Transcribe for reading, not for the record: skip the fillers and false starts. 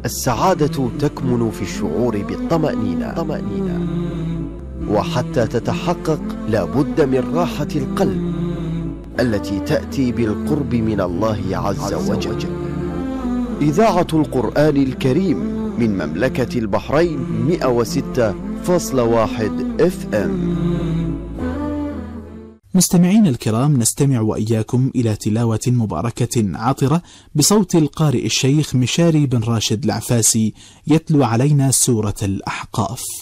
السعادة تكمن في الشعور بالطمأنينة، وحتى تتحقق لابد من راحة القلب التي تأتي بالقرب من الله عز وجل. إذاعة القرآن الكريم من مملكة البحرين 106.1 FM. مستمعين الكرام، نستمع وإياكم إلى تلاوة مباركة عطرة بصوت القارئ الشيخ مشاري بن راشد العفاسي يتلو علينا سورة الأحقاف.